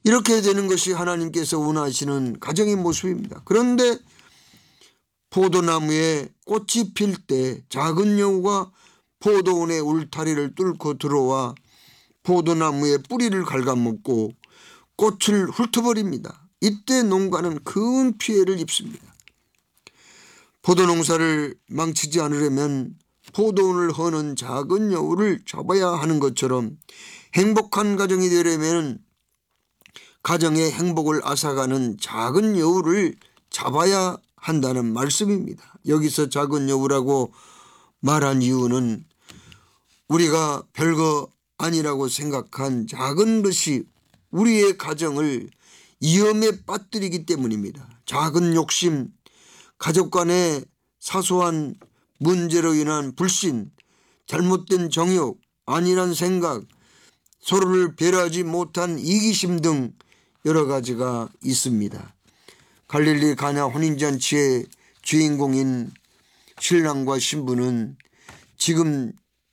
이렇게 되는 것이 하나님께서 원하시는 가정의 모습입니다. 그런데 포도나무에 꽃이 필 때 작은 여우가 포도원의 울타리를 뚫고 들어와 포도나무의 뿌리를 갉아먹고 꽃을 훑어버립니다. 이때 농가는 큰 피해를 입습니다. 포도농사를 망치지 않으려면 포도원을 허는 작은 여우를 잡아야 하는 것처럼 행복한 가정이 되려면 가정의 행복을 앗아가는 작은 여우를 잡아야 한다는 말씀입니다. 여기서 작은 여우라고 말한 이유는 우리가 별거 아니라고 생각한 작은 것이 우리의 가정을 위험에 빠뜨리기 때문입니다. 작은 욕심, 가족 간의 사소한 문제로 인한 불신, 잘못된 정욕, 안일한 생각, 서로를 배려하지 못한 이기심 등 여러 가지가 있습니다. 갈릴리 가나 혼인잔치의 주인공인 신랑과 신부는 지금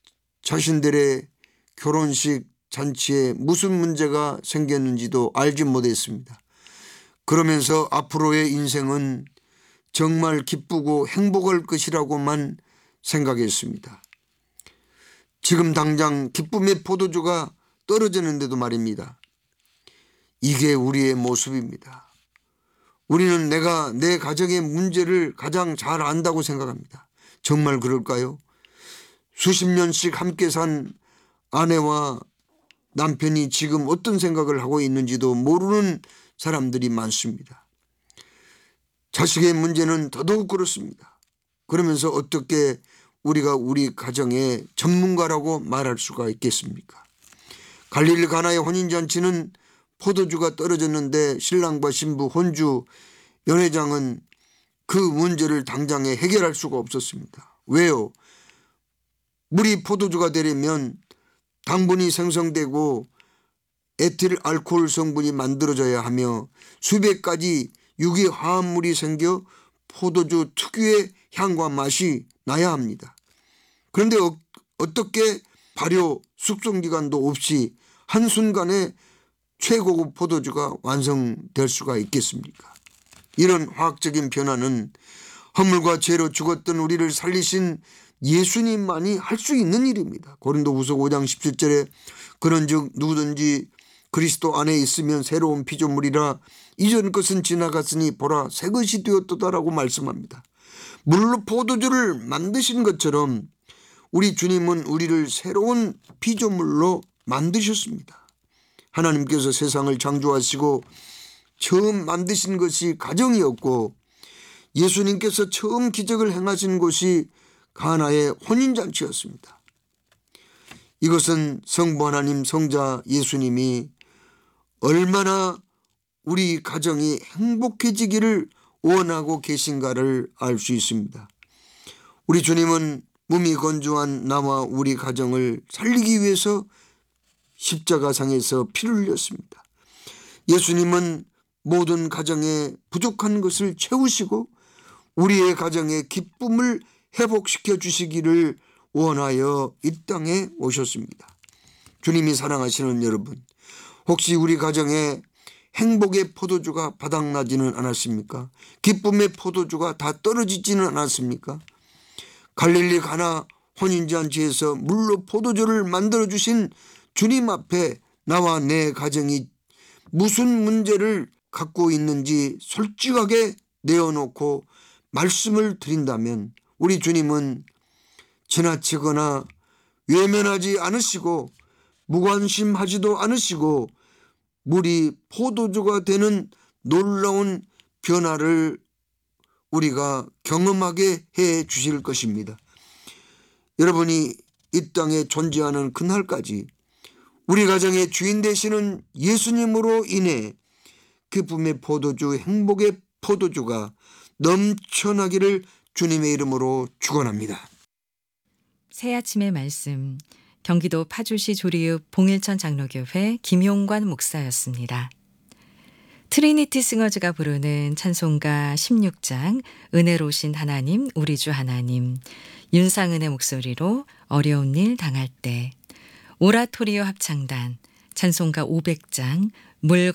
자신들의 결혼식 잔치에 무슨 문제가 생겼는지도 알지 못했습니다. 그러면서 앞으로의 인생은 정말 기쁘고 행복할 것이라고만 생각했습니다. 지금 당장 기쁨의 포도주가 떨어지는데도 말입니다. 이게 우리의 모습입니다. 우리는 내가 내 가정의 문제를 가장 잘 안다고 생각합니다. 정말 그럴까요? 수십 년씩 함께 산 아내와 남편이 지금 어떤 생각을 하고 있는지도 모르는 사람들이 많습니다. 자식의 문제는 더더욱 그렇습니다. 그러면서 어떻게 우리가 우리 가정의 전문가라고 말할 수가 있겠습니까? 갈릴리 가나의 혼인잔치는 포도주가 떨어졌는데 신랑과 신부 혼주 연회장은 그 문제를 당장에 해결할 수가 없었습니다. 왜요? 물이 포도주가 되려면 당분이 생성되고 에틸 알코올 성분이 만들어져야 하며 수백 가지 유기 화합물이 생겨 포도주 특유의 향과 맛이 나야 합니다. 그런데 어떻게 발효 숙성기간도 없이 한순간에 최고급 포도주가 완성될 수가 있겠습니까? 이런 화학적인 변화는 허물과 죄로 죽었던 우리를 살리신 예수님만이 할 수 있는 일입니다. 고린도후서 5장 17절에 그런즉 누구든지 그리스도 안에 있으면 새로운 피조물이라 이전 것은 지나갔으니 보라 새 것이 되었도다라고 말씀합니다. 물로 포도주를 만드신 것처럼 우리 주님은 우리를 새로운 피조물로 만드셨습니다. 하나님께서 세상을 창조하시고 처음 만드신 것이 가정이었고 예수님께서 처음 기적을 행하신 곳이 가나의 혼인잔치였습니다. 이것은 성부 하나님 성자 예수님이 얼마나 우리 가정이 행복해지기를 원하고 계신가를 알 수 있습니다. 우리 주님은 몸이 건조한 나와 우리 가정을 살리기 위해서 십자가상에서 피를 흘렸습니다. 예수님은 모든 가정에 부족한 것을 채우시고 우리의 가정의 기쁨을 회복시켜 주시기를 원하여 이 땅에 오셨습니다. 주님이 사랑하시는 여러분, 혹시 우리 가정에 행복의 포도주가 바닥나지는 않았습니까? 기쁨의 포도주가 다 떨어지지는 않았습니까? 갈릴리 가나 혼인잔치에서 물로 포도주를 만들어주신 주님 앞에 나와 내 가정이 무슨 문제를 갖고 있는지 솔직하게 내어놓고 말씀을 드린다면 우리 주님은 지나치거나 외면하지 않으시고 무관심하지도 않으시고 물이 포도주가 되는 놀라운 변화를 우리가 경험하게 해 주실 것입니다. 여러분이 이 땅에 존재하는 그날까지 우리 가정의 주인 되시는 예수님으로 인해 기쁨의 포도주, 행복의 포도주가 넘쳐나기를 주님의 이름으로 축원합니다. 새아침의 말씀, 경기도 파주시 조리읍 봉일천 장로교회 김용관 목사였습니다. 트리니티 싱어즈가 부르는 찬송가 16장 은혜로우신 하나님 우리 주 하나님, 윤상은의 목소리로 어려운 일 당할 때, 오라토리오 합창단 찬송가 500장 물